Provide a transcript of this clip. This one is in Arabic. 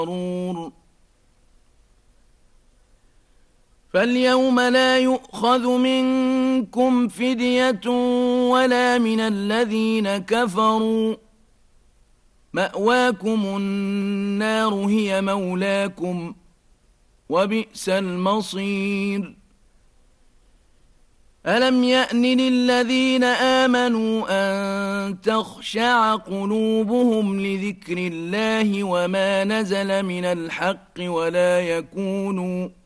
فاليوم لا يؤخذ منكم فدية ولا من الذين كفروا، مأواكم النار هي مولاكم وبئس المصير. ألم يأن للذين آمنوا أن تخشع قلوبهم لذكر الله وما نزل من الحق